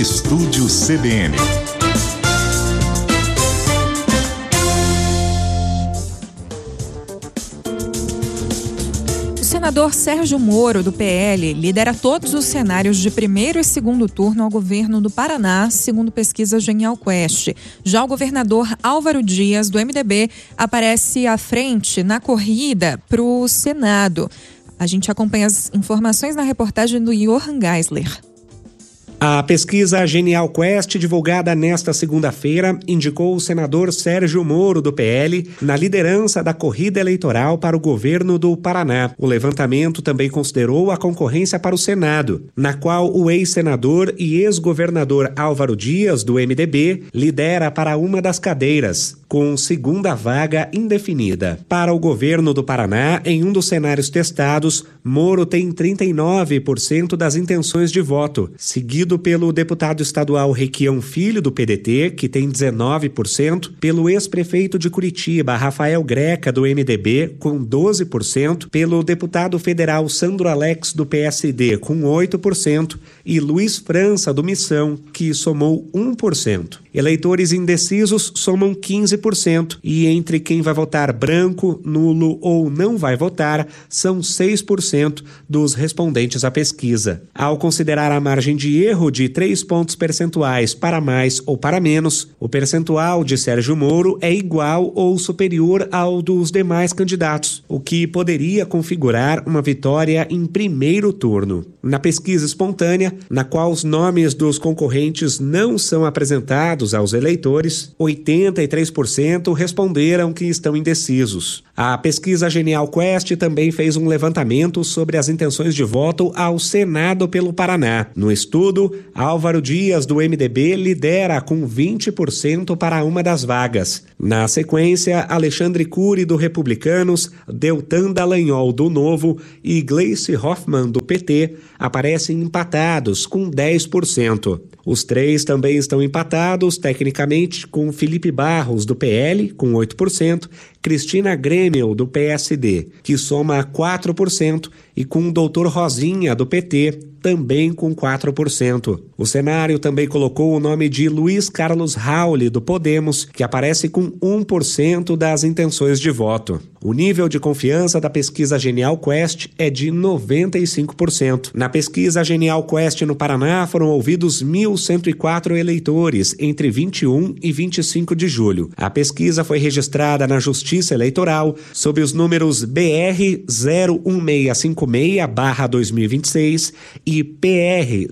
Estúdio CBN. O senador Sérgio Moro, do PL, lidera todos os cenários de primeiro e segundo turno ao governo do Paraná, segundo pesquisa Genial Quest. Já o governador Álvaro Dias, do MDB, aparece à frente na corrida para o Senado. A gente acompanha as informações na reportagem do Johan Geisler. A pesquisa Genial Quest, divulgada nesta segunda-feira, indicou o senador Sérgio Moro, do PL, na liderança da corrida eleitoral para o governo do Paraná. O levantamento também considerou a concorrência para o Senado, na qual o ex-senador e ex-governador Álvaro Dias, do MDB, lidera para uma das cadeiras, com segunda vaga indefinida. Para o governo do Paraná, em um dos cenários testados, Moro tem 39% das intenções de voto, seguido pelo deputado estadual Requião Filho, do PDT, que tem 19%, pelo ex-prefeito de Curitiba, Rafael Greca, do MDB, com 12%, pelo deputado federal Sandro Alex, do PSD, com 8%, e Luiz França, do Missão, que somou 1%. Eleitores indecisos somam 15%, e entre quem vai votar branco, nulo ou não vai votar, são 6% dos respondentes à pesquisa. Ao considerar a margem de erro de 3 pontos percentuais para mais ou para menos, o percentual de Sérgio Moro é igual ou superior ao dos demais candidatos, o que poderia configurar uma vitória em primeiro turno. Na pesquisa espontânea, na qual os nomes dos concorrentes não são apresentados aos eleitores, 83% responderam que estão indecisos. A pesquisa Genial Quest também fez um levantamento sobre as intenções de voto ao Senado pelo Paraná. No estudo, Álvaro Dias, do MDB, lidera com 20% para uma das vagas. Na sequência, Alexandre Cury, do Republicanos, Deltan Dallagnol, do Novo, e Gleice Hoffmann, do PT, aparecem empatados com 10%. Os três também estão empatados, tecnicamente, com Felipe Barros, do PL, com 8%, Cristina Grêmio, do PSD, que soma 4%, e com o Dr. Rosinha, do PT, também com 4%. O cenário também colocou o nome de Luiz Carlos Rauli, do Podemos, que aparece com 1% das intenções de voto. O nível de confiança da pesquisa Genial Quest é de 95%. Na pesquisa Genial Quest no Paraná foram ouvidos 1.104 eleitores entre 21 e 25 de julho. A pesquisa foi registrada na Justiça Eleitoral sob os números BR 01656/2026 e PR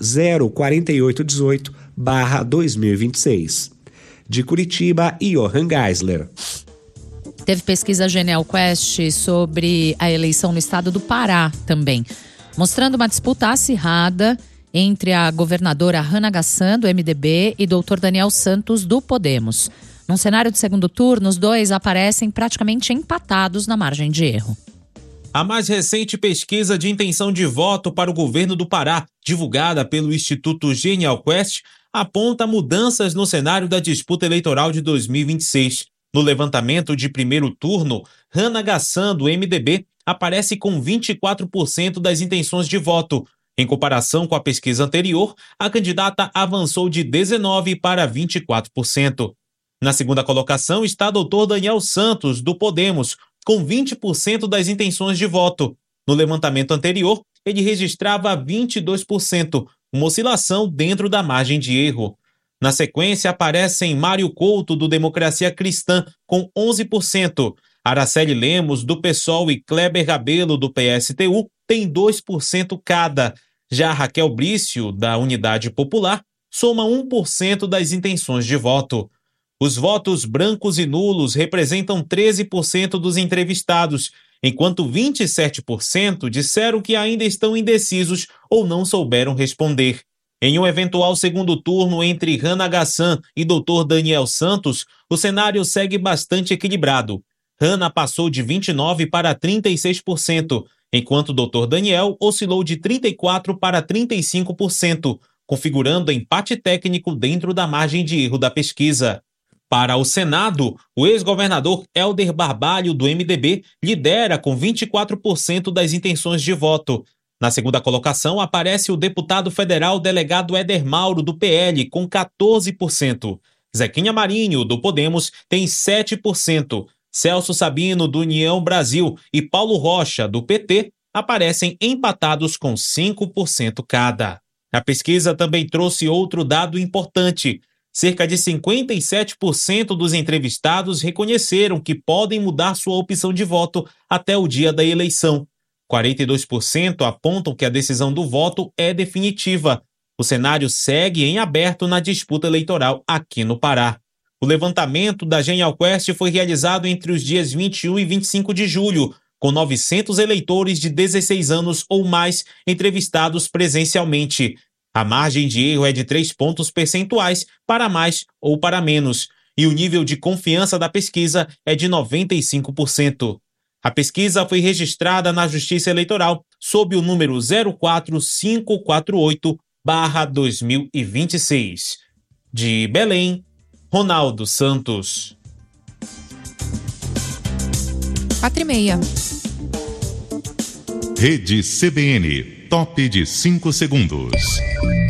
04818/2026. De Curitiba, Johan Geisler. Teve pesquisa Genial Quest sobre a eleição no estado do Pará também, mostrando uma disputa acirrada entre a governadora Hanna Gassan, do MDB, e Dr. Daniel Santos, do Podemos. Num cenário de segundo turno, os dois aparecem praticamente empatados na margem de erro. A mais recente pesquisa de intenção de voto para o governo do Pará, divulgada pelo Instituto Genial Quest, aponta mudanças no cenário da disputa eleitoral de 2026. No levantamento de primeiro turno, Hanna Gassan, do MDB, aparece com 24% das intenções de voto. Em comparação com a pesquisa anterior, a candidata avançou de 19% para 24%. Na segunda colocação está Dr. Daniel Santos, do Podemos, com 20% das intenções de voto. No levantamento anterior, ele registrava 22%, uma oscilação dentro da margem de erro. Na sequência, aparecem Mário Couto, do Democracia Cristã, com 11%. Araceli Lemos, do PSOL, e Kleber Rabelo, do PSTU, têm 2% cada. Já Raquel Brício, da Unidade Popular, soma 1% das intenções de voto. Os votos brancos e nulos representam 13% dos entrevistados, enquanto 27% disseram que ainda estão indecisos ou não souberam responder. Em um eventual segundo turno entre Hanna Gassan e Dr. Daniel Santos, o cenário segue bastante equilibrado. Hanna passou de 29% para 36%, enquanto Dr. Daniel oscilou de 34% para 35%, configurando empate técnico dentro da margem de erro da pesquisa. Para o Senado, o ex-governador Hélder Barbalho, do MDB, lidera com 24% das intenções de voto. Na segunda colocação aparece o deputado federal delegado Éder Mauro, do PL, com 14%. Zequinha Marinho, do Podemos, tem 7%. Celso Sabino, do União Brasil, e Paulo Rocha, do PT, aparecem empatados com 5% cada. A pesquisa também trouxe outro dado importante. Cerca de 57% dos entrevistados reconheceram que podem mudar sua opção de voto até o dia da eleição. 42% apontam que a decisão do voto é definitiva. O cenário segue em aberto na disputa eleitoral aqui no Pará. O levantamento da Genial Quest foi realizado entre os dias 21 e 25 de julho, com 900 eleitores de 16 anos ou mais entrevistados presencialmente. A margem de erro é de 3 pontos percentuais para mais ou para menos, e o nível de confiança da pesquisa é de 95%. A pesquisa foi registrada na Justiça Eleitoral sob o número 04548/2026. De Belém, Ronaldo Santos. 4h30. Rede CBN, top de 5 segundos.